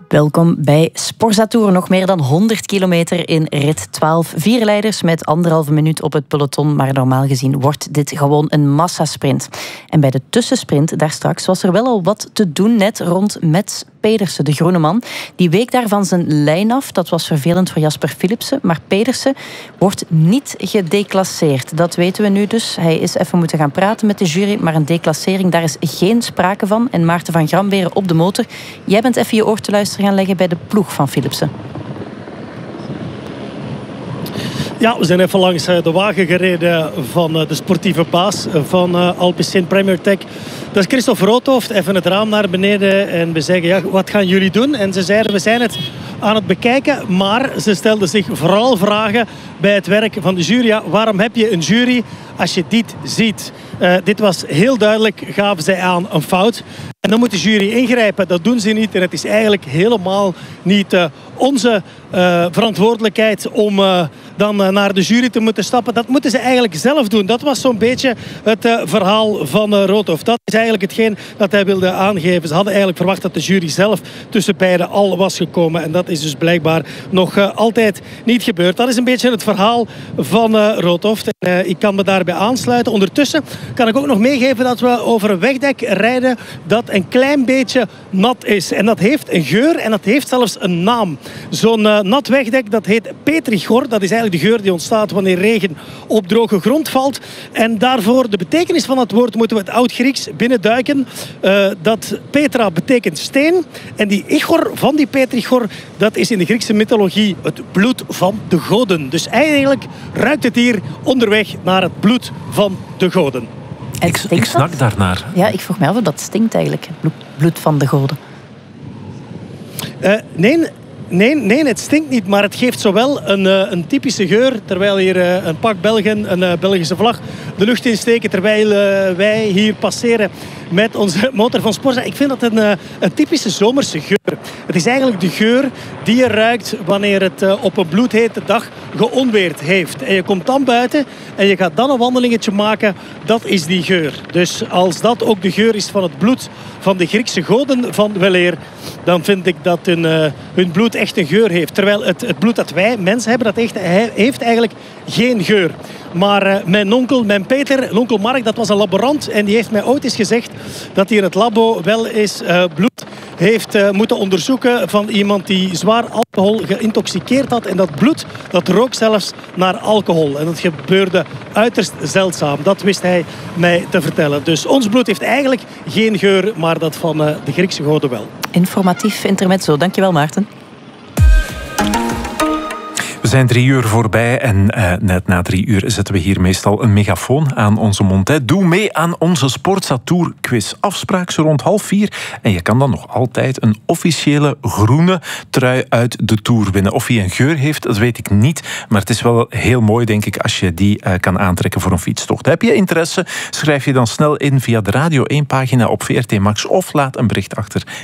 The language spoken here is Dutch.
Welkom bij Sporza Tour. Nog meer dan 100 kilometer in rit 12. 4 leiders met 1,5 minuut op het peloton. Maar normaal gezien wordt dit gewoon een massasprint. En bij de tussensprint, daar straks, was er wel al wat te doen net rond Mats Pedersen, de groene man. Die week daar van zijn lijn af. Dat was vervelend voor Jasper Philipsen. Maar Pedersen wordt niet gedeclasseerd. Dat weten we nu dus. Hij is even moeten gaan praten met de jury. Maar een declassering, daar is geen sprake van. En Maarten van Gramberen op de motor. Jij bent even je oor te luisteren gaan leggen bij de ploeg van Philipsen. Ja, we zijn even langs de wagen gereden van de sportieve baas van Alpecin Premier Tech. Dat is Christophe Roodhoofd. Even het raam naar beneden en we zeggen, ja, wat gaan jullie doen? En ze zeiden, we zijn het aan het bekijken, maar ze stelden zich vooral vragen bij het werk van de jury. Ja, waarom heb je een jury als je dit ziet? Dit was heel duidelijk, gaven zij aan, een fout. En dan moet de jury ingrijpen. Dat doen ze niet. En het is eigenlijk helemaal niet onze verantwoordelijkheid om dan naar de jury te moeten stappen. Dat moeten ze eigenlijk zelf doen. Dat was zo'n beetje het verhaal van Roodhoofd. Dat is eigenlijk hetgeen dat hij wilde aangeven. Ze hadden eigenlijk verwacht dat de jury zelf tussen beiden al was gekomen. En dat is dus blijkbaar nog altijd niet gebeurd. Dat is een beetje het verhaal van Roodhoofd. Ik kan me daarbij aansluiten. Ondertussen kan ik ook nog meegeven dat we over een wegdek rijden dat een klein beetje nat is. En dat heeft een geur en dat heeft zelfs een naam. Zo'n nat wegdek, dat heet petrichor. Dat is eigenlijk de geur die ontstaat wanneer regen op droge grond valt. En daarvoor de betekenis van het woord moeten we het Oud-Grieks binnenduiken. Dat petra betekent steen. En die ichor van die petrichor, dat is in de Griekse mythologie het bloed van de goden. Dus eigenlijk ruikt het hier onderweg naar het bloed van de goden. Ik snak daarnaar. Ja, ik vroeg me af of dat stinkt eigenlijk. Bloed van de goden. Nee, het stinkt niet, maar het geeft zowel een typische geur, terwijl hier een pak Belgen, een Belgische vlag, de lucht insteken, terwijl wij hier passeren met onze motor van Sporza. Ik vind dat een typische zomerse geur. Het is eigenlijk de geur die je ruikt wanneer het op een bloedhete dag geonweerd heeft. En je komt dan buiten en je gaat dan een wandelingetje maken. Dat is die geur. Dus als dat ook de geur is van het bloed van de Griekse goden van weleer, dan vind ik dat hun bloed echt een geur heeft. Terwijl het bloed dat wij mensen hebben, dat heeft eigenlijk geen geur. Maar mijn onkel Mark, dat was een laborant en die heeft mij ooit eens gezegd dat hij in het labo wel eens bloed heeft moeten onderzoeken van iemand die zwaar alcohol geïntoxiceerd had. En dat bloed, dat rook zelfs naar alcohol. En dat gebeurde uiterst zeldzaam. Dat wist hij mij te vertellen. Dus ons bloed heeft eigenlijk geen geur, maar dat van de Griekse goden wel. Informatief intermezzo. Dankjewel, Maarten. We zijn 3 uur voorbij en net na 3 uur zetten we hier meestal een megafoon aan onze mond. Hè. Doe mee aan onze Sporza Tour quiz. Afspraak zo rond 3:30 en je kan dan nog altijd een officiële groene trui uit de Tour winnen. Of hij een geur heeft, dat weet ik niet, maar het is wel heel mooi, denk ik, als je die kan aantrekken voor een fietstocht. Heb je interesse? Schrijf je dan snel in via de Radio 1 pagina op VRT Max of laat een bericht achter